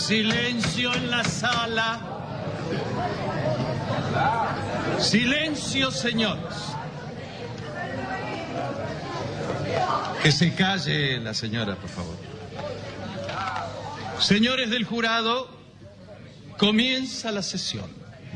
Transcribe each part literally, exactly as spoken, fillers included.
Silencio en la sala. Silencio, señores. Que se calle la señora, por favor. Señores del jurado, comienza la sesión.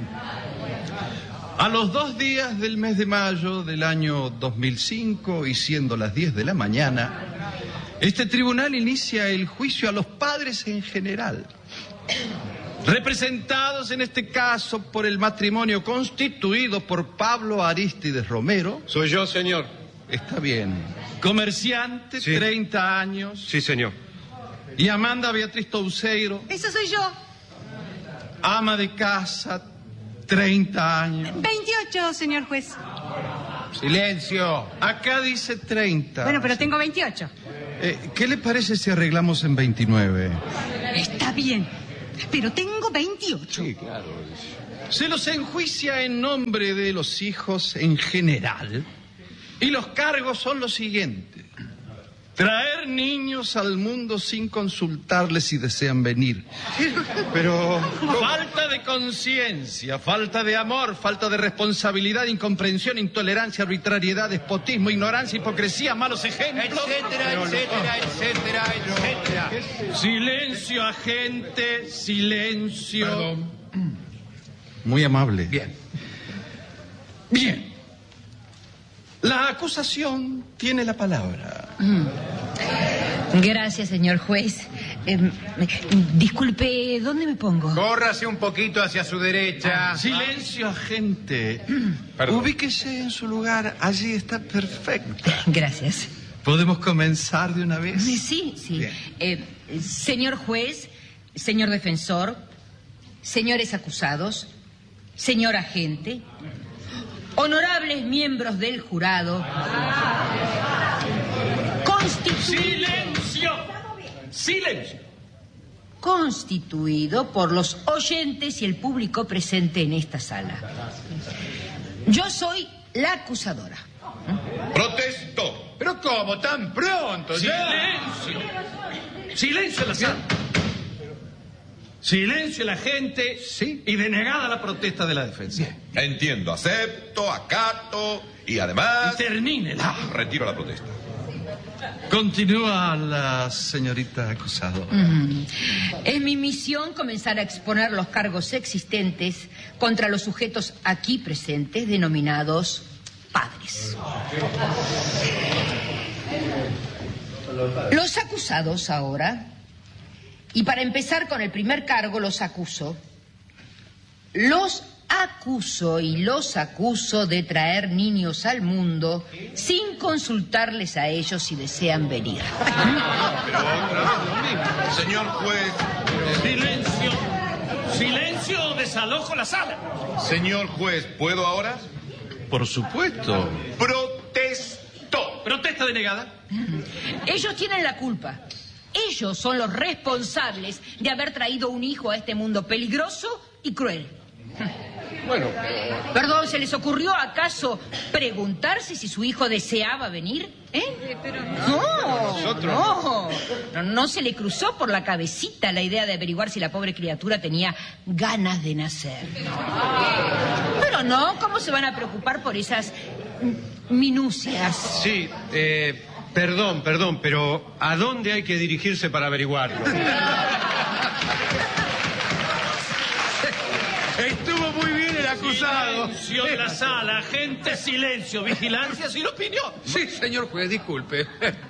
A los dos días del mes de mayo del año dos mil cinco y siendo las diez de la mañana, este tribunal inicia el juicio a los padres en general, representados en este caso por el matrimonio constituido por Pablo Arístides Romero. Soy yo, señor. Está bien. Comerciante, sí. treinta años. Sí, señor. Y Amanda Beatriz Touceiro. Esa soy yo. Ama de casa, treinta años. veintiocho, señor juez. Silencio. Acá dice treinta. Bueno, pero tengo veintiocho. Eh, ¿Qué le parece si arreglamos en veintinueve? Está bien, pero tengo veintiocho. Sí, claro. Se los enjuicia en nombre de los hijos en general y los cargos son los siguientes. Traer niños al mundo sin consultarles si desean venir. Pero... Falta de conciencia, falta de amor, falta de responsabilidad, incomprensión, intolerancia, arbitrariedad, despotismo, ignorancia, hipocresía, malos ejemplos. Etcétera, etcétera, etcétera, etcétera. Silencio, agente, silencio. Perdón. Muy amable. Bien. Bien. La acusación tiene la palabra. Gracias, señor juez. Eh, disculpe, ¿dónde me pongo? Córrase un poquito hacia su derecha. Ah, silencio, agente. Perdón. Ubíquese en su lugar. Allí está perfecta. Gracias. ¿Podemos comenzar de una vez? Sí, sí. Eh, señor juez, señor defensor, señores acusados, señor agente, honorables miembros del jurado. Constitu... ¡Silencio! ¡Silencio! Constituido por los oyentes y el público presente en esta sala. Yo soy la acusadora. Protesto. ¿Pero cómo? ¿Tan pronto? ¡Silencio! ¡Silencio en la sala! Silencio la gente, sí, y denegada la protesta de la defensa. Bien. Entiendo, acepto, acato y además... Y termínela. Retiro la protesta. Continúa la señorita acusado. Mm. Es mi misión comenzar a exponer los cargos existentes contra los sujetos aquí presentes, denominados padres. Los acusados ahora... Y para empezar con el primer cargo, los acuso. Los acuso y los acuso de traer niños al mundo sin consultarles a ellos si desean venir. Pero otra vez lo mismo. Señor juez... Silencio. Silencio o desalojo la sala. Señor juez, ¿puedo ahora? Por supuesto. Protesto. Protesta denegada. Ellos tienen la culpa. Ellos son los responsables de haber traído un hijo a este mundo peligroso y cruel. Bueno... Perdón, ¿se les ocurrió acaso preguntarse si su hijo deseaba venir? ¿Eh? No, Nosotros... no, no, no se le cruzó por la cabecita la idea de averiguar si la pobre criatura tenía ganas de nacer. Pero no, ¿cómo se van a preocupar por esas minucias? Sí, eh... Perdón, perdón, pero ¿a dónde hay que dirigirse para averiguarlo? Estuvo muy bien el acusado. Silencio en la sala, gente, silencio, vigilancia sin opinión. Sí, señor juez, disculpe.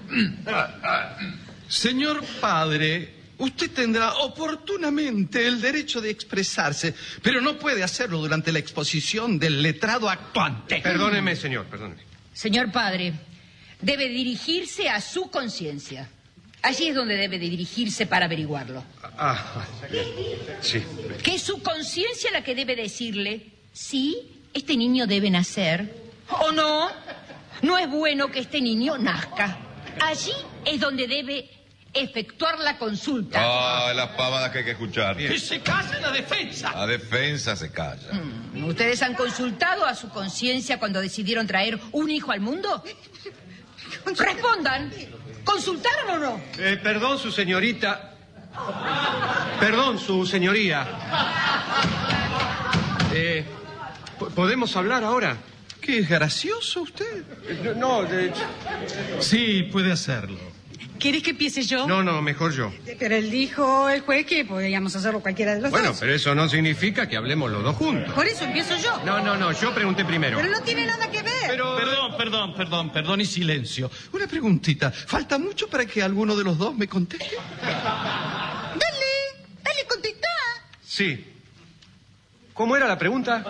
Señor padre, usted tendrá oportunamente el derecho de expresarse, pero no puede hacerlo durante la exposición del letrado actuante. Perdóneme, señor, perdóneme. Señor padre, debe dirigirse a su conciencia. Allí es donde debe de dirigirse para averiguarlo. Ah, sí. Que es su conciencia la que debe decirle si este niño debe nacer o no. No es bueno que este niño nazca. Allí es donde debe efectuar la consulta. Ah, las pavadas que hay que escuchar. Que se calle la defensa. La defensa se calla. Mm, ¿Ustedes han consultado a su conciencia cuando decidieron traer un hijo al mundo? Respondan. ¿Consultaron o no? Eh, perdón, su señorita. Perdón, su señoría. Eh, ¿Podemos hablar ahora? ¿Qué es gracioso usted? No, de... Sí, puede hacerlo. ¿Querés que empiece yo? No, no, mejor yo. Pero él dijo, el juez, que podíamos hacerlo cualquiera de los Bueno, dos. pero eso no significa que hablemos los dos juntos. Por eso empiezo yo. No, no, no, yo pregunté primero. Pero no tiene nada que ver. Pero... Perdón, perdón, perdón, perdón y silencio. Una preguntita. ¿Falta mucho para que alguno de los dos me conteste? Dale, dale, contestá. Sí. ¿Cómo era la pregunta?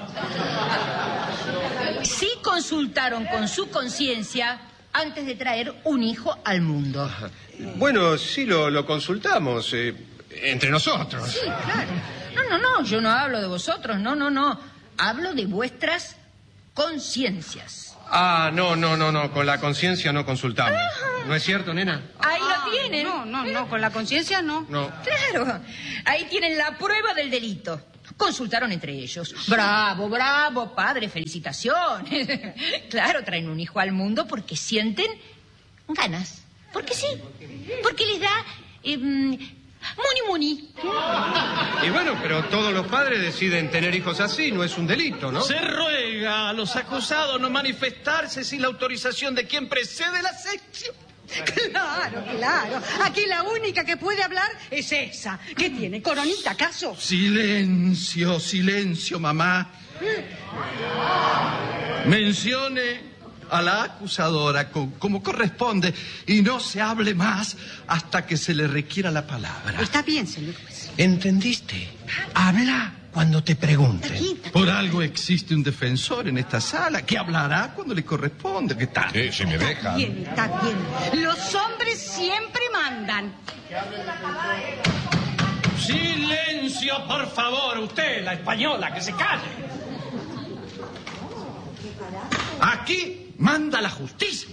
Si consultaron con su conciencia antes de traer un hijo al mundo. Bueno, sí, lo, lo consultamos. Eh, entre nosotros. Sí, claro. No, no, no, yo no hablo de vosotros, no, no, no. Hablo de vuestras conciencias. Ah, no, no, no, no. Con la conciencia no consultamos. ¿No es cierto, nena? Ahí Ah, lo tienen. No, no, no, con la conciencia no. No. Claro, ahí tienen la prueba del delito. Consultaron entre ellos. Bravo, bravo, padre, felicitaciones. Claro, traen un hijo al mundo porque sienten ganas. Porque sí, porque les da eh, muni muni. Y bueno, pero todos los padres deciden tener hijos así, no es un delito, ¿no? Se ruega a los acusados no manifestarse sin la autorización de quien precede la sección. Claro, claro. Aquí la única que puede hablar es esa. ¿Qué tiene? ¿Coronita acaso? Silencio, silencio, mamá. Mencione a la acusadora co- como corresponde y no se hable más hasta que se le requiera la palabra. Está bien, señor juez. ¿Entendiste? Habla cuando te pregunten. Aquí, está Por algo existe un defensor en esta sala que hablará cuando le corresponde. ¿Qué tal? Sí, si me dejan. bien, está bien. Los hombres siempre mandan. Silencio, por favor, usted, la española, que se calle. Aquí manda la justicia.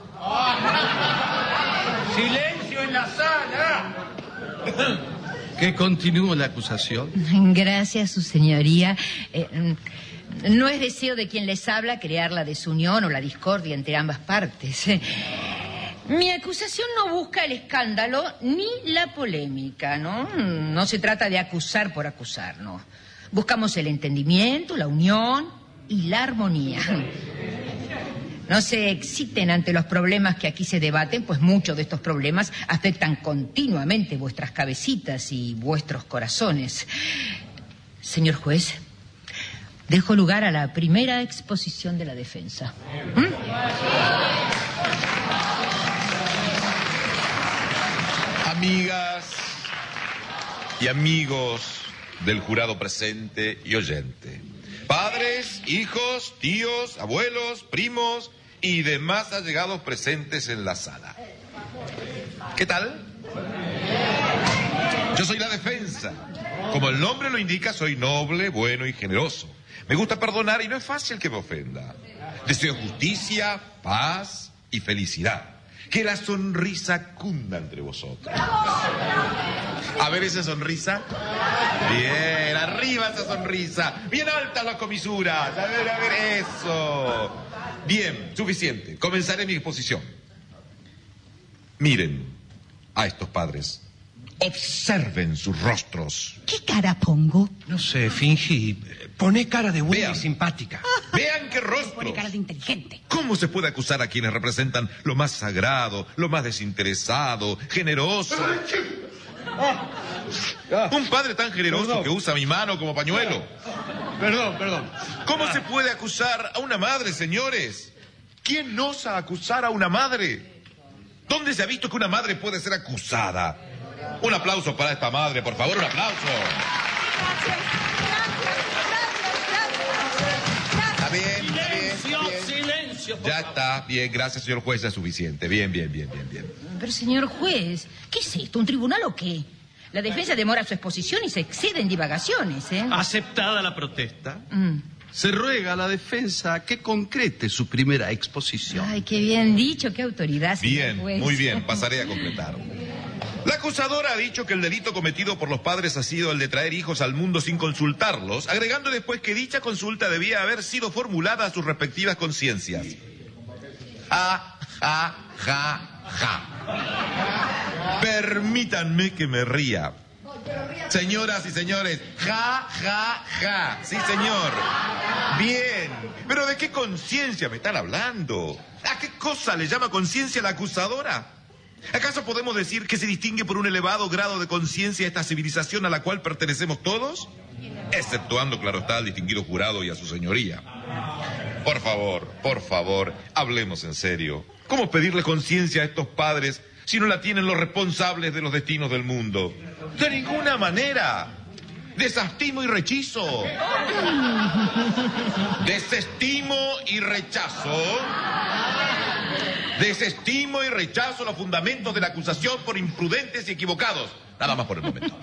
¡Silencio en la sala! Que continúe la acusación. Gracias, su señoría. Eh, no es deseo de quien les habla crear la desunión o la discordia entre ambas partes. Mi acusación no busca el escándalo ni la polémica, ¿no? No se trata de acusar por acusar, no. Buscamos el entendimiento, la unión y la armonía. No se exciten ante los problemas que aquí se debaten, pues muchos de estos problemas afectan continuamente vuestras cabecitas y vuestros corazones. Señor juez, dejo lugar a la primera exposición de la defensa. ¿Mm? Amigas y amigos del jurado presente y oyente. Padres, hijos, tíos, abuelos, primos y demás allegados presentes en la sala. ¿Qué tal? Yo soy la defensa. Como el nombre lo indica, soy noble, bueno y generoso. Me gusta perdonar y no es fácil que me ofenda. Deseo justicia, paz y felicidad. Que la sonrisa cunda entre vosotros. A ver esa sonrisa. Bien, arriba esa sonrisa. Bien altas las comisuras. A ver, a ver, eso. Bien, suficiente. Comenzaré mi exposición. Miren a estos padres. Observen sus rostros. ¿Qué cara pongo? No sé, fingí. Poné cara de buena Vean. y simpática. Vean qué Pone rostros. cara de inteligente. ¿Cómo se puede acusar a quienes representan lo más sagrado, lo más desinteresado, generoso? Un padre tan generoso Perdón. que usa mi mano como pañuelo. Perdón, perdón. ¿Cómo se puede acusar a una madre, señores? ¿Quién osa acusar a una madre? ¿Dónde se ha visto que una madre puede ser acusada? Un aplauso para esta madre, por favor, un aplauso. Está bien, está bien, Silencio, está bien. silencio. por Ya favor. está, bien, gracias, señor juez, ya es suficiente. Bien, bien, bien, bien, bien. Pero, señor juez, ¿qué es esto? ¿Un tribunal o qué? La defensa demora su exposición y se excede en divagaciones, ¿eh? Aceptada la protesta, Mm. se ruega a la defensa que concrete su primera exposición. Ay, qué bien dicho, qué autoridad, señor Bien, juez. muy bien, pasaré a completar. La acusadora ha dicho que el delito cometido por los padres ha sido el de traer hijos al mundo sin consultarlos, agregando después que dicha consulta debía haber sido formulada a sus respectivas conciencias. Ja, ja, ja, ja. Permítanme que me ría. Señoras y señores, ja, ja, ja. Sí, señor. Bien. Pero ¿de qué conciencia me están hablando? ¿A qué cosa le llama conciencia la acusadora? ¿Acaso podemos decir que se distingue por un elevado grado de conciencia esta civilización a la cual pertenecemos todos? Exceptuando, claro está, al distinguido jurado y a su señoría. Por favor, por favor, hablemos en serio. ¿Cómo pedirle conciencia a estos padres si no la tienen los responsables de los destinos del mundo? De ninguna manera. Desestimo y rechazo. Desestimo y rechazo. Desestimo y rechazo los fundamentos de la acusación por imprudentes y equivocados. Nada más por el momento.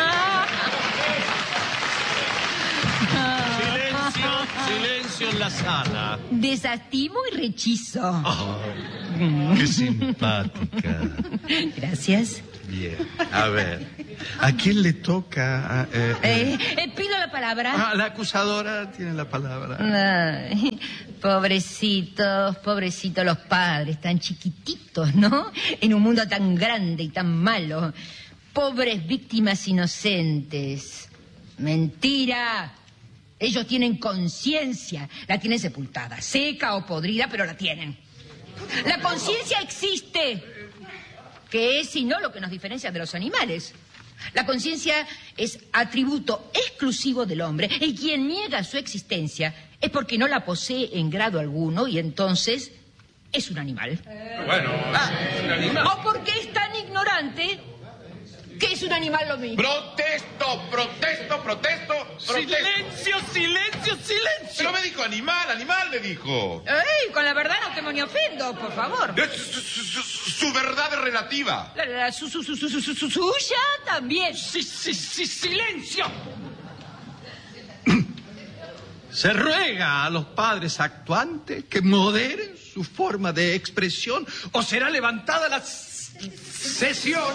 Silencio, silencio en la sala. Desestimo y rechazo. Oh, qué simpática. Gracias. Bien, a ver, ¿a quién le toca? A, eh, Eh, eh, pido la palabra. Ah, la acusadora tiene la palabra. Ay, pobrecitos, pobrecitos los padres, tan chiquititos, ¿no? En un mundo tan grande y tan malo. Pobres víctimas inocentes. Mentira. Ellos tienen conciencia. La tienen sepultada, seca o podrida, pero la tienen. La conciencia existe. Que es, si no, lo que nos diferencia de los animales. La conciencia es atributo exclusivo del hombre, y quien niega su existencia es porque no la posee en grado alguno y entonces es un animal. Bueno, Ah, es un animal. o porque es tan ignorante que es un animal lo mismo. Protesto, protesto, protesto, protesto. Silencio, silencio, silencio. Pero me dijo animal, animal me dijo. Ey, con la verdad no temo ni ofendo, por favor. Es Su, su- su- su verdad es relativa. La, la- su, su, su, su, su, su- su- suya también. Sí, sí, sí, silencio. Se ruega a los padres actuantes que moderen su forma de expresión o será levantada la s- sesión.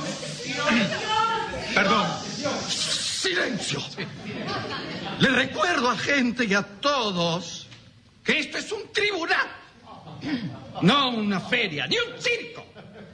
Perdón. Silencio. Le recuerdo a gente y a todos que esto es un tribunal, no una feria, ni un circo.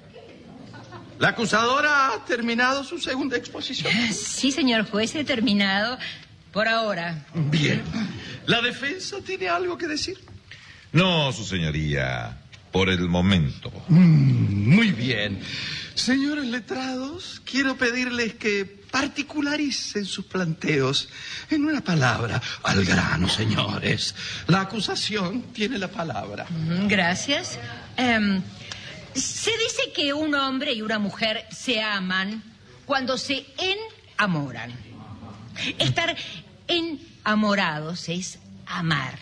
La acusadora ha terminado su segunda exposición. Sí, señor juez, he terminado por ahora. Bien. ¿La defensa tiene algo que decir? No, su señoría, por el momento. Mm, muy bien. Señores letrados, quiero pedirles que particularicen sus planteos. En una palabra, al grano, señores. La acusación tiene la palabra. Mm, Gracias. Em, se dice que un hombre y una mujer se aman cuando se enamoran. Estar enamorados es amar.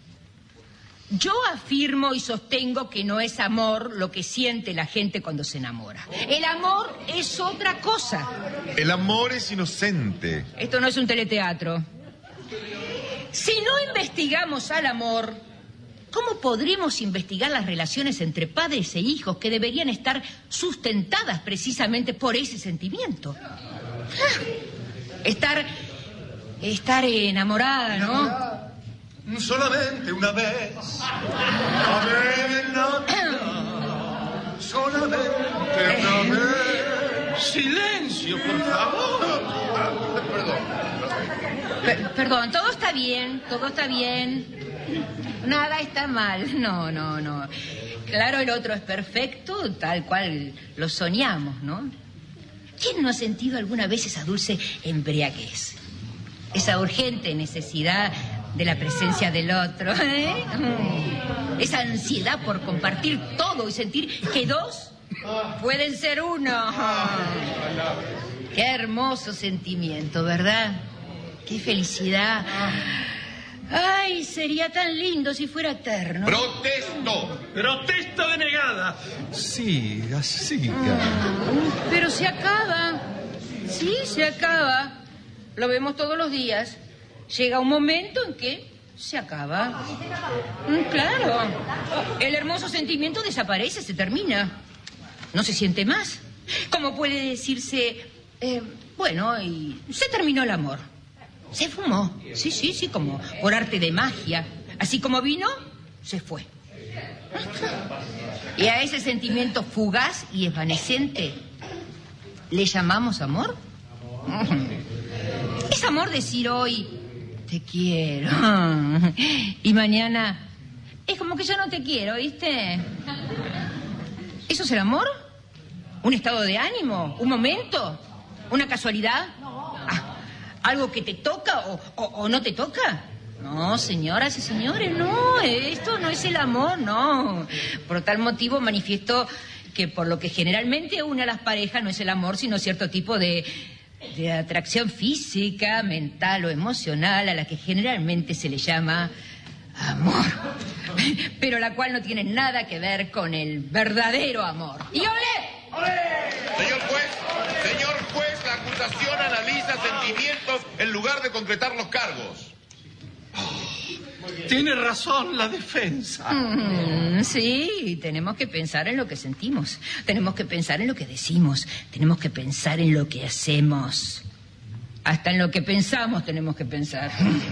Yo afirmo y sostengo que no es amor lo que siente la gente cuando se enamora. El amor es otra cosa. El amor es inocente. Esto no es un teleteatro. Si no investigamos al amor, ¿cómo podremos investigar las relaciones entre padres e hijos que deberían estar sustentadas precisamente por ese sentimiento? Ah, Estar, estar enamorada, ¿no? Solamente una vez. A ver, no, solamente una vez. Silencio, por favor. Per- perdón, todo está bien, todo está bien. Nada está mal. No, no, no. Claro, el otro es perfecto, tal cual lo soñamos, ¿no? ¿Quién no ha sentido alguna vez esa dulce embriaguez? Esa urgente necesidad de la presencia del otro, ¿eh? Mm. Esa ansiedad por compartir todo y sentir que dos pueden ser uno. Qué hermoso sentimiento, ¿verdad? Qué felicidad. Ay, sería tan lindo si fuera eterno. Protesto. Protesta denegada. Siga, siga. Pero se acaba. Sí, se acaba. Lo vemos todos los días. Llega un momento en que se acaba. Mm, Claro. El hermoso sentimiento desaparece, se termina. No se siente más. Como puede decirse, eh, bueno, y se terminó el amor. Se fumó. Sí, sí, sí, como por arte de magia. Así como vino, se fue. Y a ese sentimiento fugaz y evanescente, ¿le llamamos amor? Es amor decir hoy, te quiero. Y mañana, es como que yo no te quiero, ¿viste? ¿Eso es el amor? ¿Un estado de ánimo? ¿Un momento? ¿Una casualidad? Ah, ¿algo que te toca o, o, o no te toca? No, señoras y señores, no, esto no es el amor, no. Por tal motivo manifiesto que por lo que generalmente une a las parejas no es el amor, sino cierto tipo de, de atracción física, mental o emocional a la que generalmente se le llama amor. Pero la cual no tiene nada que ver con el verdadero amor. ¡Y olé! ¡Olé! Señor juez, señor juez, la acusación analiza sentimientos en lugar de concretar los cargos. Tiene razón la defensa. Mm, sí, tenemos que pensar en lo que sentimos. Tenemos que pensar en lo que decimos. Tenemos que pensar en lo que hacemos. Hasta en lo que pensamos tenemos que pensar.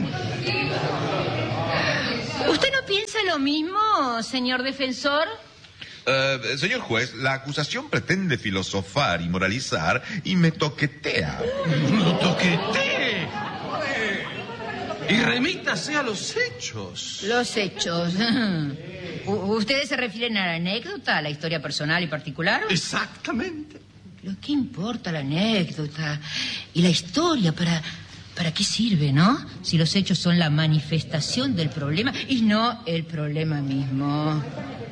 ¿Usted no piensa lo mismo, señor defensor? Uh, señor juez, la acusación pretende filosofar y moralizar y me toquetea. ¡No toquetee! Y remítase a los hechos. Los hechos. U- ¿Ustedes se refieren a la anécdota, a la historia personal y particular? Exactamente. ¿Pero qué importa la anécdota y la historia? ¿Para, para qué sirve, no? Si los hechos son la manifestación del problema y no el problema mismo.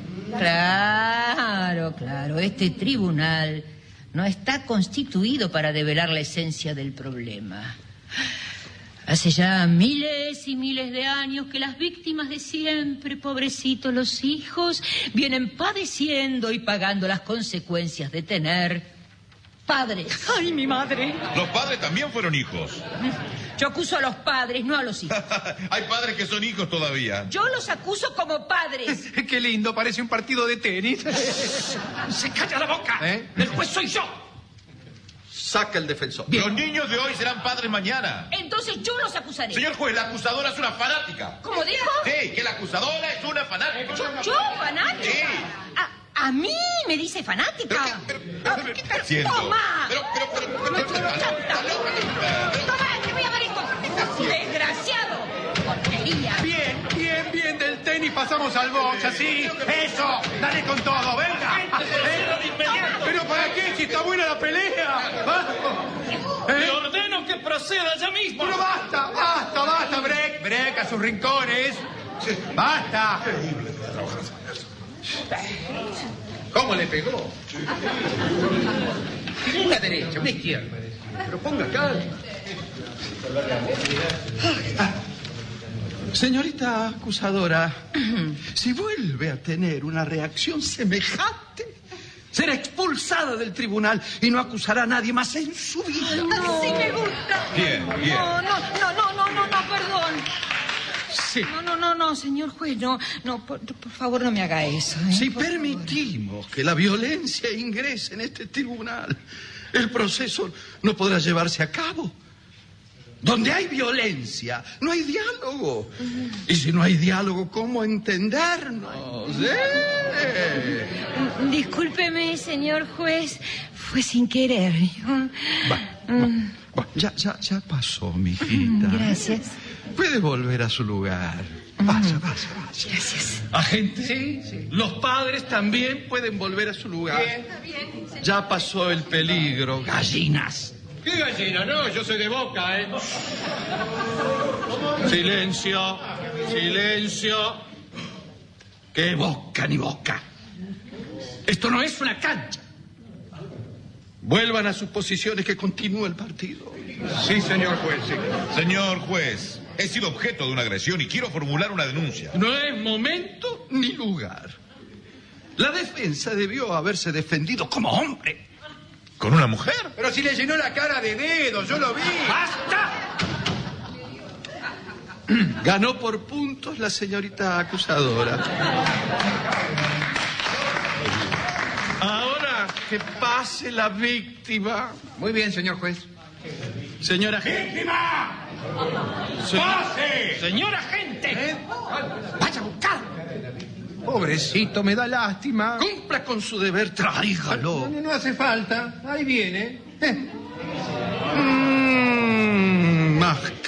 Claro, claro. Este tribunal no está constituido para develar la esencia del problema. Hace ya miles y miles de años que las víctimas de siempre, pobrecitos los hijos, vienen padeciendo y pagando las consecuencias de tener padres. ¡Ay, mi madre! Los padres también fueron hijos. Yo acuso a los padres, no a los hijos. Hay padres que son hijos todavía. Yo los acuso como padres. Qué lindo, parece un partido de tenis. ¡Se calla la boca! ¿Eh? ¡El juez soy yo! Saca el defensor. Los niños de hoy serán padres mañana. Entonces yo los acusaré. Señor juez, la acusadora es una fanática. ¿Cómo dijo? Sí, que la acusadora es una fanática. ¿Yo, yo fanática? Sí. A, a mí me dice fanática. ¿Pero qué, pero, pero, ¿qué está haciendo? Toma. Pero, pero, pero, pero, pero, Toma, está loca, está loca, pero- Toma, te voy a dar esto. Desgraciado. Porquería. Bien, bien, bien, del tenis pasamos al box, así. Eso, dale con todo, venga. ¿Eh? ¿Pero para qué? Si está buena la pelea. ¿Ah? Le ¿Eh? ordeno que proceda ya mismo. Pero basta, basta, basta, Break, Break a sus rincones. Basta. ¿Cómo le pegó? Una derecha, una izquierda. Pero ponga acá. Señorita acusadora, si vuelve a tener una reacción semejante, será expulsada del tribunal y no acusará a nadie más en su vida. ¡Así me gusta! Bien, bien. No, no, no, no, no, no, no, perdón. Sí. No, no, no, no, señor juez, no, no, por, por favor no me haga eso. ¿eh? Si Por permitimos que la violencia ingrese en este tribunal, el proceso no podrá llevarse a cabo. Donde hay violencia, no hay diálogo. Y si no hay diálogo, ¿cómo entendernos? ¿Eh? favor. Discúlpeme, señor juez, fue sin querer. Va, va, va. Ya, ya, ya pasó, mijita. Gracias. Puede volver a su lugar. Vaya, vaya, vaya. Gracias. Agente, Sí, sí. los padres también pueden volver a su lugar. Bien. Ya pasó el peligro, gallinas. ¿Qué gallina? No, yo soy de Boca, ¿eh? Silencio, silencio. ¿Qué boca ni boca? Esto no es una cancha. Vuelvan a sus posiciones que continúe el partido. Sí, señor juez, sí. Señor juez, he sido objeto de una agresión y quiero formular una denuncia. No es momento ni lugar. La defensa debió haberse defendido como hombre. ¿Con una mujer? Pero si le llenó la cara de dedos, yo lo vi. ¡Basta! Ganó por puntos la señorita acusadora. Ahora que pase la víctima. Muy bien, señor juez. Señora gente. ¡Víctima! Se- ¡Pase! Señora gente. Vaya a buscar. Pobrecito, me da lástima. Cumpla con su deber, tráigalo. No, no, no hace falta. Ahí viene. Eh. Mm,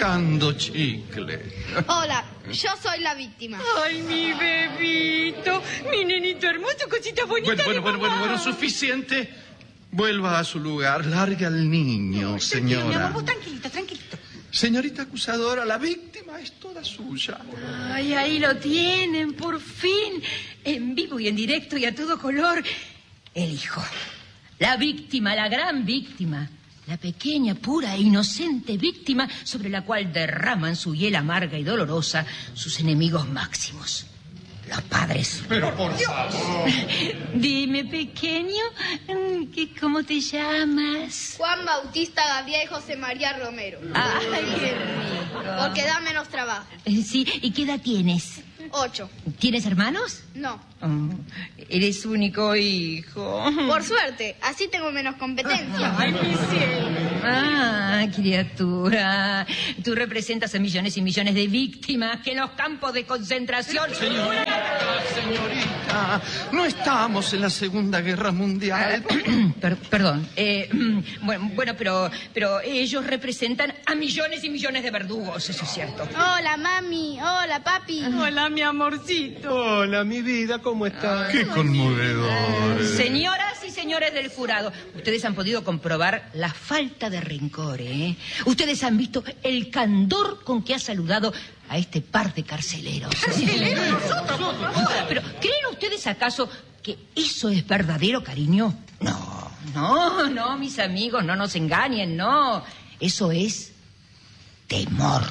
masticando chicle. Hola, yo soy la víctima. Ay, mi bebito, mi nenito hermoso, cosita bonita. Bueno, bueno, de bueno, bueno, mamá. bueno, suficiente. Vuelva a su lugar. Largue al niño, Tranquilo, mi amor, señora. vos tranquilito, tranquilito. Señorita acusadora, la víctima es toda suya. Ay, ahí lo tienen, por fin. En vivo y en directo y a todo color. El hijo. La víctima, la gran víctima. La pequeña, pura e inocente víctima sobre la cual derraman su hiel amarga y dolorosa sus enemigos máximos. Los padres. Pero por favor. Dime, pequeño, ¿qué, ¿cómo te llamas? Juan Bautista Gabriel José María Romero. Ay, qué rico. Porque da menos trabajo. Sí, ¿y qué edad tienes? Ocho. ¿Tienes hermanos? No. Oh, eres único hijo. Por suerte, así tengo menos competencia. Ay, mi cielo. Ah, criatura. Tú representas a millones y millones de víctimas que en los campos de concentración... Señorita, señorita, no estamos en la Segunda Guerra Mundial. Per- perdón. Eh, bueno, bueno, pero, pero ellos representan a millones y millones de verdugos, eso es cierto. Hola, mami. Hola, papi. Hola, mi amorcito. Hola, mi vida, ¿cómo estás? Qué conmovedor. Señoras y señores del jurado, ustedes han podido comprobar la falta de rencor, ¿eh? Ustedes han visto el candor con que ha saludado a este par de carceleros. ¿Carceleros nosotros? Pero, ¿creen ustedes acaso que eso es verdadero cariño? No, no, no, mis amigos, no nos engañen, no. Eso es temor.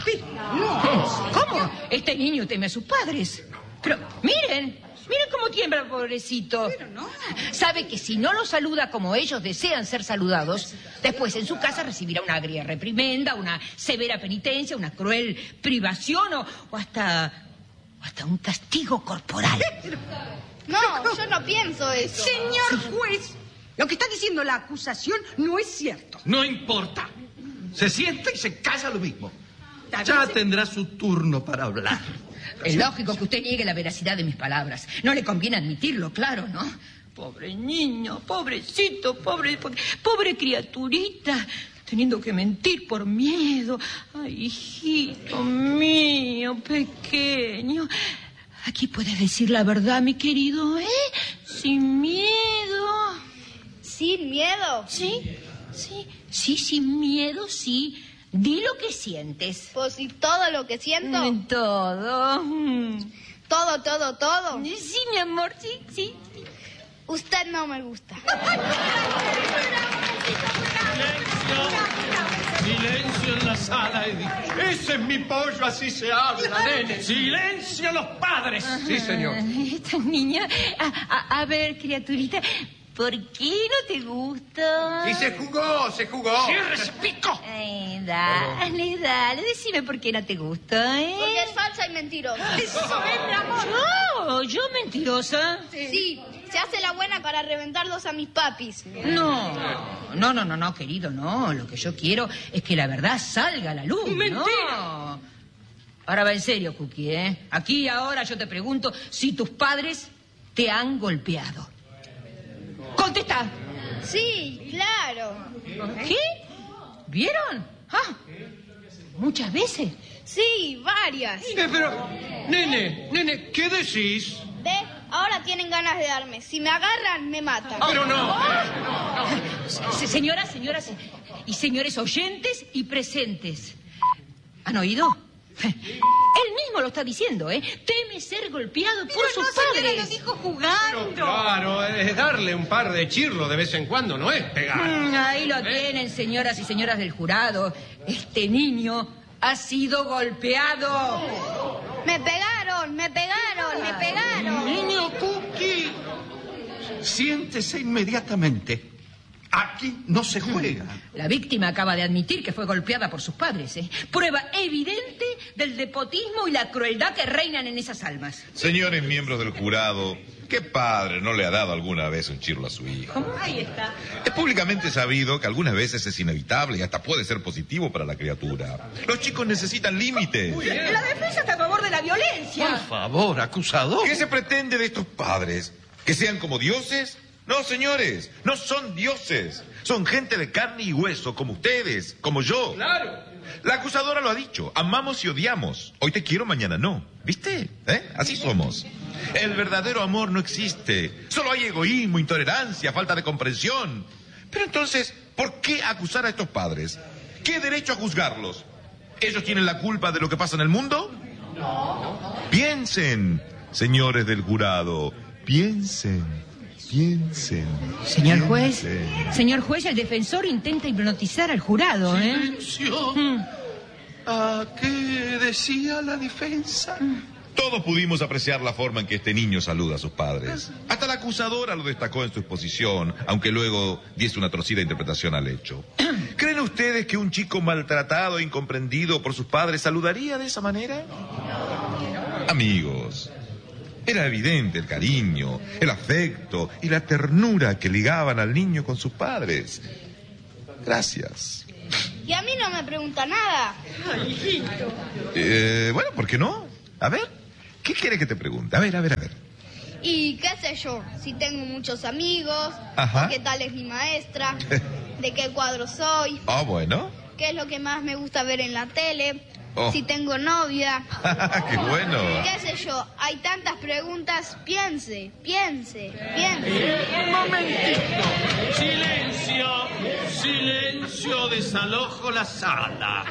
¿Cómo? Este niño teme a sus padres. Pero, miren, miren cómo tiembla, pobrecito. Pero no. Sabe que si no lo saluda como ellos desean ser saludados, después en su casa recibirá una agria reprimenda, una severa penitencia, una cruel privación o, o hasta, o hasta un castigo corporal. No, yo no pienso eso. Señor juez, lo que está diciendo la acusación no es cierto. No importa. Se sienta y se calla lo mismo. Ya tendrá su turno para hablar. Es lógico que usted niegue la veracidad de mis palabras. No le conviene admitirlo, claro, ¿no? Pobre niño, pobrecito, pobre, pobre criaturita, teniendo que mentir por miedo. Ay, hijito mío, pequeño. Aquí puedes decir la verdad, mi querido, ¿eh? Sin miedo. ¿Sin miedo? Sí, sí, sí, sin miedo, sí. Di lo que sientes. Pues si todo lo que siento, Mm, Todo. Mm. todo, todo, todo, Sí, mi amor, sí, sí. usted no me gusta. Silencio en la sala, he dicho. Ese es mi pollo, así se habla, nene. ¡Silencio los padres! Sí, señor. Esta niña... A, a- a ver, criaturita, ¿por qué no te gusta? Y se jugó, se jugó. ¡Cierres pico! Ay, dale, dale, decime por qué no te gusta, ¿eh? Porque es falsa y mentirosa. Eso es, mi amor. ¿Yo? ¿Yo mentirosa? Sí, se hace la buena para reventarlos a mis papis. No, no, no, no, no, querido, no. Lo que yo quiero es que la verdad salga a la luz, Mentira. ¿no? Ahora va en serio, Cookie, ¿eh? Aquí y ahora yo te pregunto si tus padres te han golpeado. ¡Contesta! Sí, claro. ¿Qué? ¿Vieron? Ah, muchas veces. Sí, varias. Eh, pero, nene, nene, ¿qué decís? ¿Ve? Ahora tienen ganas de darme. Si me agarran, me matan. Pero no. Se- Señoras, señoras y señores oyentes y presentes. ¿Han oído? Él mismo lo está diciendo, ¿eh? Teme ser golpeado por Pero sus no, señora, padres. lo dijo jugando. Claro, es darle un par de chirlos de vez en cuando, no es pegar. Mm, Ahí lo tienen, señoras y señoras del jurado. Este niño ha sido golpeado. Me pegaron, me pegaron, me pegaron. Niño Cookie, siéntese inmediatamente. Aquí no se juega. La víctima acaba de admitir que fue golpeada por sus padres, ¿eh? Prueba evidente del despotismo y la crueldad que reinan en esas almas. Señores miembros del jurado, ¿qué padre no le ha dado alguna vez un chirlo a su hijo? Ahí está. Es públicamente sabido que algunas veces es inevitable y hasta puede ser positivo para la criatura. Los chicos necesitan límites. La defensa está a favor de la violencia. Por favor, acusador. ¿Qué se pretende de estos padres? ¿Que sean como dioses? No, señores, no son dioses. Son gente de carne y hueso, como ustedes, como yo. Claro. La acusadora lo ha dicho. Amamos y odiamos. Hoy te quiero, mañana no. ¿Viste? ¿Eh? Así somos. El verdadero amor no existe. Solo hay egoísmo, intolerancia, falta de comprensión. Pero entonces, ¿por qué acusar a estos padres? ¿Qué derecho a juzgarlos? ¿Ellos tienen la culpa de lo que pasa en el mundo? No. Piensen, señores del jurado. Piensen, piensen. Señor juez, piensen. señor juez, el defensor intenta hipnotizar al jurado, ¿eh? Silencio. Mm. ¿A qué decía la defensa? Todos pudimos apreciar la forma en que este niño saluda a sus padres. Hasta la acusadora lo destacó en su exposición, aunque luego diese una torcida interpretación al hecho. ¿Creen ustedes que un chico maltratado e incomprendido por sus padres saludaría de esa manera? Amigos, era evidente el cariño, el afecto y la ternura que ligaban al niño con sus padres. Gracias. Y a mí no me pregunta nada. Eh, bueno, ¿por qué no? A ver, ¿qué quiere que te pregunte? A ver, a ver, a ver. Y qué sé yo, si tengo muchos amigos, Ajá. qué tal es mi maestra, de qué cuadro soy, Ah, bueno. qué es lo que más me gusta ver en la tele, Oh. si tengo novia, ¡Qué bueno! qué sé yo. Hay tantas preguntas, piense, piense, piense. Un momentito. Silencio. Silencio. Desalojo la sala.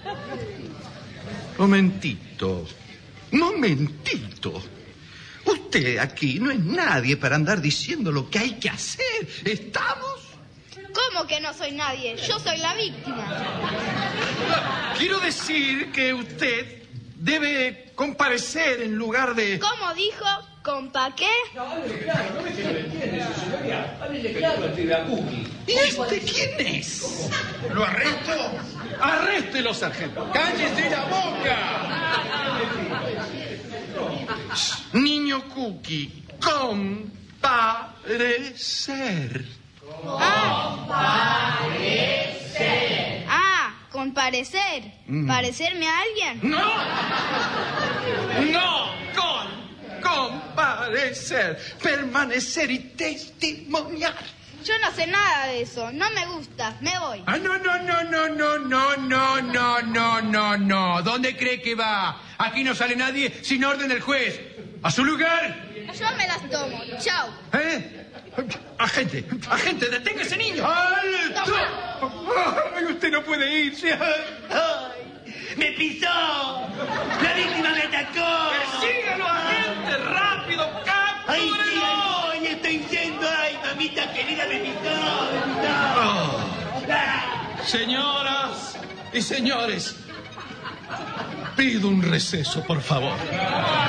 Momentito. Momentito. Usted aquí no es nadie para andar diciendo lo que hay que hacer. ¿Estamos? ¿Cómo que no soy nadie? Yo soy la víctima. Quiero decir que usted debe comparecer en lugar de... ¿Cómo dijo? ¿Compa qué? ¿Y este quién es? ¿Lo arresto? Arréstelo, sargento. ¡Cállese la boca! Niño Cookie, comparecer. Ah, comparecer. ¿Parecerme a alguien? No, no, con, comparecer, permanecer y testimoniar. Yo no sé nada de eso. No me gusta. Me voy. Ah, no, no, no, no, no, no, no, no, no, no, no. ¿Dónde cree que va? Aquí no sale nadie sin orden del juez. ¡A su lugar! Yo me las tomo. Chao. ¿Eh? Agente, agente, detenga ese niño. ¡Alto! ¡Ay, usted no puede irse! ¡Ay! ¡Me pisó! ¡La víctima me atacó! ¡Síguelo, agente! ¡Rápido, ¡Ay, sí, captúrelo! ay, estoy yendo! ¡Ay, mamita querida, me pisó! ¡Me pisó! Oh. Señoras y señores, pido un receso, por favor.